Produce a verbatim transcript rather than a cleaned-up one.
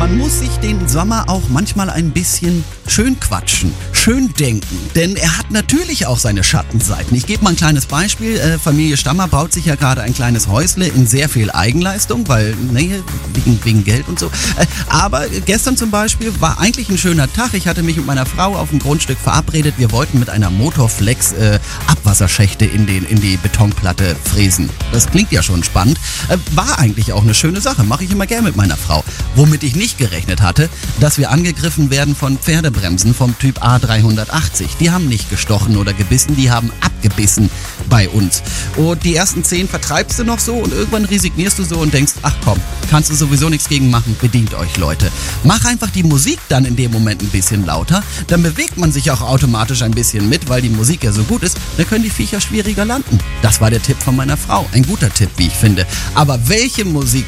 Man muss sich den Sommer auch manchmal ein bisschen schön quatschen, schön denken, denn er hat natürlich auch seine Schattenseiten. Ich gebe mal ein kleines Beispiel. Äh, Familie Stammer baut sich ja gerade ein kleines Häusle in sehr viel Eigenleistung, weil, ne, wegen, wegen Geld und so. Äh, aber gestern zum Beispiel war eigentlich ein schöner Tag. Ich hatte mich mit meiner Frau auf dem Grundstück verabredet. Wir wollten mit einer Motorflex äh, Abwasserschächte in, den, in die Betonplatte fräsen. Das klingt ja schon spannend. Äh, war eigentlich auch eine schöne Sache. Mache ich immer gern mit meiner Frau. Womit ich nicht gerechnet hatte, dass wir angegriffen werden von Pferdebremsen vom Typ A dreihundertachtzig. Die haben nicht gestochen oder gebissen, die haben abgebissen bei uns. Und die ersten zehn vertreibst du noch so und irgendwann resignierst du so und denkst, ach komm, kannst du sowieso nichts gegen machen, bedient euch Leute. Mach einfach die Musik dann in dem Moment ein bisschen lauter, dann bewegt man sich auch automatisch ein bisschen mit, weil die Musik ja so gut ist, dann können die Viecher schwieriger landen. Das war der Tipp von meiner Frau. Ein guter Tipp, wie ich finde. Aber welche Musik